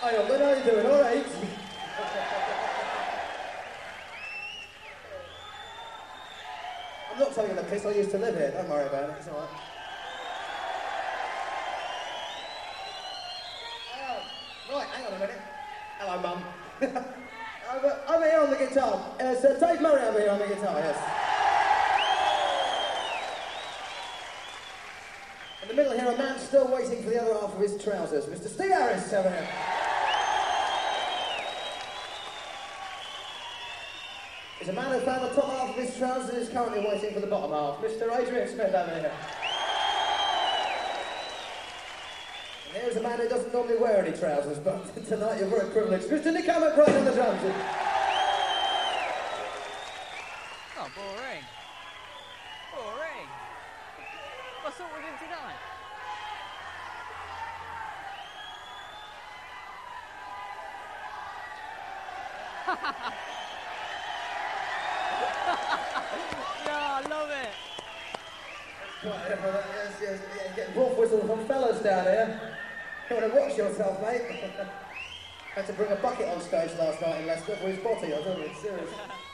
Hi, Ogden, how you doing? All right? I'm not telling you the piss, I used to live here. Don't worry about it, it's all right. Right, hang on a minute. Hello, Mum. I'm here on the guitar. Sir Dave Murray, I'm here on the guitar, yes. In the middle here, a man still waiting for the other half of his trousers. Mr. Steve Harris, over here. There's a man who found the top half of his trousers and is currently waiting for the bottom half. Mr. Adrian Smith, over here. And here's a man who doesn't normally wear any trousers, but tonight you're very privileged. Mr. Nick Hammett, right on the drums. Oh, boring. Boring. What's up with him tonight? Yeah, I love it. Yes, getting wolf whistles from fellas down here. You want to watch yourself, mate. Had to bring a bucket on stage last night in Leicester for his body, I don't know, it's serious.